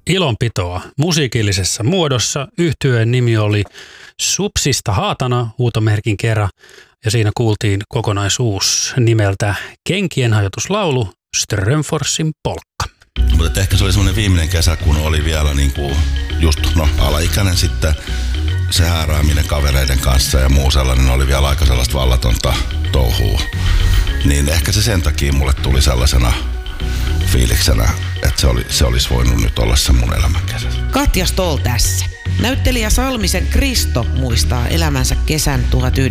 ilonpitoa musiikillisessa muodossa. Yhtyeen nimi oli Supsista Haatana huutomerkin kerran ja siinä kuultiin kokonaisuus nimeltä Kenkien hajotuslaulu Strömforsin polkka. Mutta ehkä se oli semmoinen viimeinen kesä, kun oli vielä niinku just alaikäinen sitten se häärääminen kavereiden kanssa ja muu sellainen oli vielä aika sellaista vallatonta touhua. Niin ehkä se sen takia mulle tuli sellaisena fiiliksenä, että se olisi voinut nyt olla se mun elämän kesä. Katja Stoll tässä. Näyttelijä Salmisen Kristo muistaa elämänsä kesän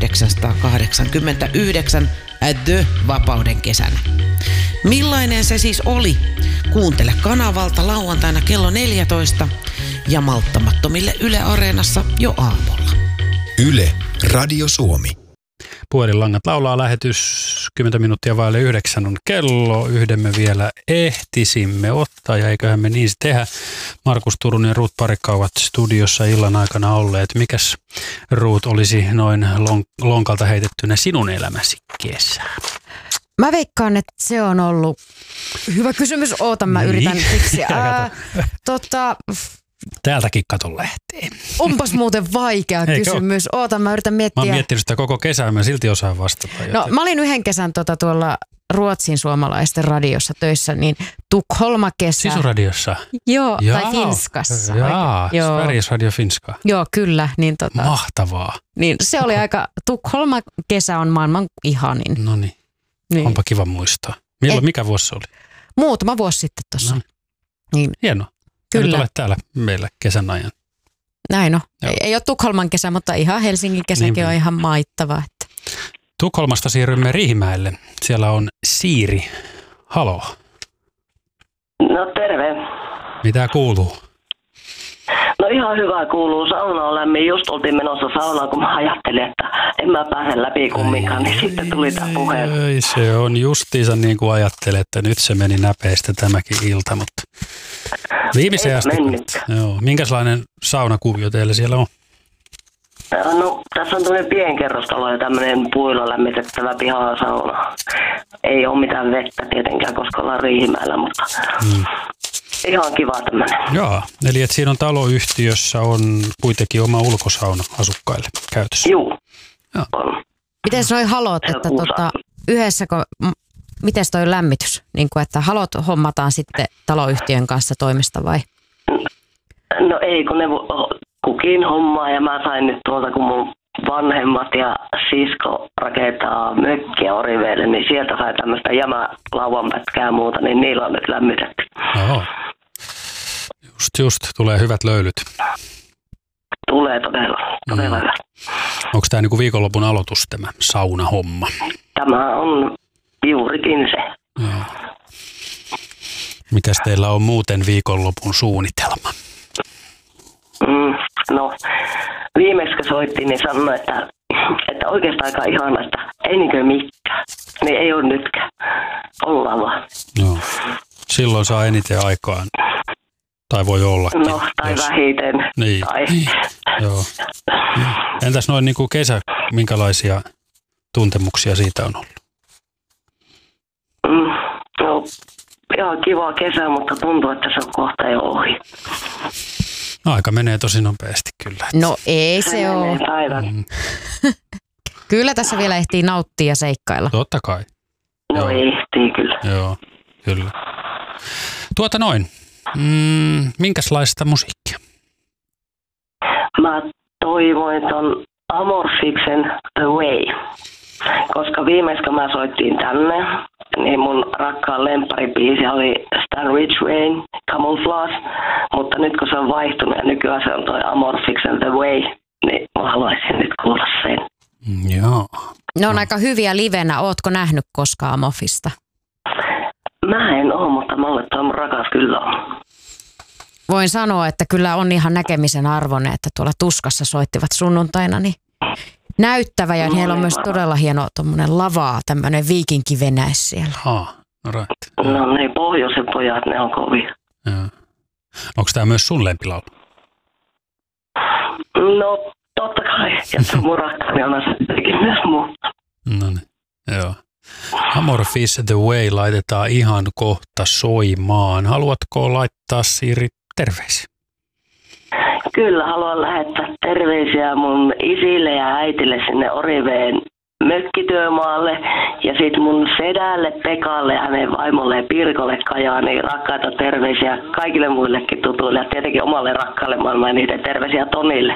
1989 The-vapauden kesänä. Millainen se siis oli? Kuuntele kanavalta lauantaina kello 14 ja malttamattomille Yle Areenassa jo aamulla. Yle, Radio Suomi. Puhelinlangat laulaa lähetys 10 minuuttia vaille 9 on kello. Yhden me vielä ehtisimme ottaa ja eiköhän me niin tehdä. Markus Turunen ja Ruut Parikka ovat studiossa illan aikana olleet. Mikäs Ruut olisi noin lonkalta heitettynä sinun elämäsi kesä? Mä veikkaan, että se on ollut hyvä kysymys. Mä yritän keksiä. Täältäkin katon lähtee. Onpas muuten vaikea kysymys. Mä yritän miettiä. Mä oon miettinyt sitä koko kesää, mä silti osaan vastata. No mä olin yhden kesän tuolla Ruotsin suomalaisten radiossa töissä, niin Tukholma-kesä. Sisuradiossa? Joo, tai Finskassa. Joo, Sveriges Radio Finska. Joo, kyllä. Niin Mahtavaa. Niin se oli aika, Tukholma-kesä on maailman ihanin. No niin, onpa kiva muistaa. Mikä vuosi se oli? Muutama vuosi sitten tuossa. No. Niin. Hienoa. Kyllä. Ja nyt olet täällä meillä kesän ajan. Näin on. Ei ole Tukholman kesä, mutta ihan Helsingin kesäkin on ihan maittava. Että. Tukholmasta siirrymme Riihimäelle. Siellä on Siiri. Haloo. No terve. Mitä kuuluu? No ihan hyvä kuuluu. Sauna on lämmin. Just oltiin menossa saunaan, kun mä ajattelin, että en mä pääse läpi kumminkaan. Niin sitten tuli tämä puheen. Ei, se on justiinsa niin kuin ajattelin, että nyt se meni näpeistä tämäkin ilta, mutta viimeiseen asti. Joo. Minkälainen saunakuvio teillä siellä on? No tässä on tämmöinen pienkerrostalo ja tämmöinen puilla lämmitettävä pihasauna. Ei ole mitään vettä tietenkään, koska ollaan Riihimäellä, mutta ihan kiva tämmöinen. Joo, eli että siinä on taloyhtiössä on kuitenkin oma ulkosauna asukkaille käytössä. Joo. Miten noi halot, että yhdessäkö, miten toi lämmitys? Niin kuin, että halot hommataan sitten taloyhtiön kanssa toimesta vai? No ei, kun ne kukin hommaa ja mä sain nyt tuolta, kun mun vanhemmat ja sisko rakentaa mökkiä Oriveelle, niin sieltä sai tämmöistä jämälauvanpätkää ja muuta, niin niillä on nyt lämmitetty. Joo. Just, tulee hyvät löylyt. Tulee todella hyvä. Onko tämä niinku viikonlopun aloitus tämä saunahomma? Tämä on juurikin se. Joo. Mitäs teillä on muuten viikonlopun suunnitelma? No, viimeksi kun soittiin, niin sanoi, että oikeastaan aika ihana, että ei niinkö mikään. Niin ei ole nytkään. Ollaan vaan. No, silloin saa eniten aikaan. Tai voi ollakin. No, tai vähiten. Niin. Joo. Entäs noin niin kuin kesä, minkälaisia tuntemuksia siitä on ollut? No, ihan kiva kesä, mutta tuntuu, että se on kohta jo ohi. Aika menee tosi nopeasti kyllä. No ei se ole. Kyllä tässä vielä ehtii nauttia ja seikkailla. Totta kai. No ehtii kyllä. Joo, kyllä. Minkälaista musiikkia? Mä toivoin ton Amorfiksen The Way, koska viimeis kun mä soittiin tänne, niin mun rakkaan lempparibiisi oli Stan Ridgwayn Camouflage, mutta nyt kun se on vaihtunut ja nykyään se on toi Amorfiksen The Way, niin mä haluaisin nyt kuulla sen. Joo. Ne on aika hyviä livenä. Ootko nähnyt koskaan Amorfista? Mä en oo, mutta mulle toi mun rakas kyllä on. Voin sanoa, että kyllä on ihan näkemisen arvoinen, että tuolla Tuskassa soittivat sunnuntaina, niin näyttävä ja heillä on myös todella hieno tommonen lavaa, tämmönen viikinkivenäis siellä. No right. No ne pohjoisen pojat, ne on kovia. Onko tää myös sun lempilaulu? No totta kai, ja se mun rakkaani on asettekin myös muuta. No niin, joo. Amorphis The Way laitetaan ihan kohta soimaan. Haluatko laittaa, Siiri, terveisiä? Kyllä, haluan lähettää terveisiä mun isille ja äitille sinne Oriveen mökkityömaalle ja sitten mun sedälle Pekalle ja hänen vaimolleen Pirkolle Kajaaniin rakkaita terveisiä kaikille muillekin tutuille ja tietenkin omalle rakkaalle maailmaan niiden terveisiä Tonille.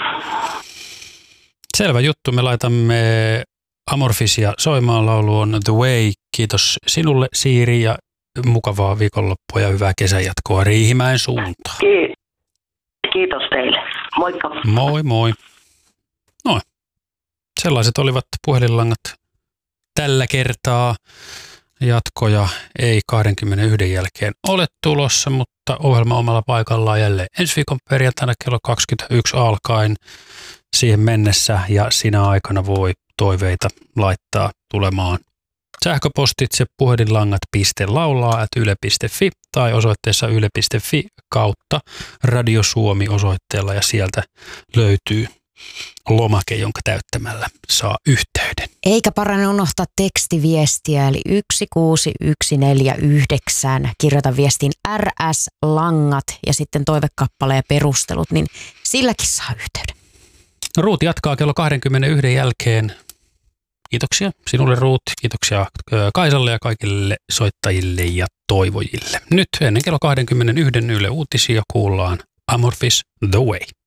Selvä juttu, me laitamme Amorphisia soimaan, laulu on The Way. Kiitos sinulle Siiri ja mukavaa viikonloppua ja hyvää kesänjatkoa Riihimäen suuntaan. Kiitos teille. Moikka. Moi moi. Noin. Sellaiset olivat puhelinlangat tällä kertaa. Jatkoja ei 21 jälkeen ole tulossa, mutta ohjelma omalla paikallaan jälleen ensi viikon perjantaina kello 21 alkaen siihen mennessä ja sinä aikana voi toiveita laittaa tulemaan sähköpostitse puhelinlangat.laulaa@yle.fi tai osoitteessa yle.fi kautta Radio Suomi osoitteella ja sieltä löytyy lomake, jonka täyttämällä saa yhteyden. Eikä parane unohtaa tekstiviestiä, eli 16149. Kirjoita viestiin RS Langat ja sitten toivekappale ja perustelut, niin silläkin saa yhteyden. Ruut jatkaa kello 21 jälkeen. Kiitoksia sinulle Ruut, kiitoksia Kaisalle ja kaikille soittajille ja toivojille. Nyt ennen kello 21 Yle Uutisia kuullaan Amorphis The Way.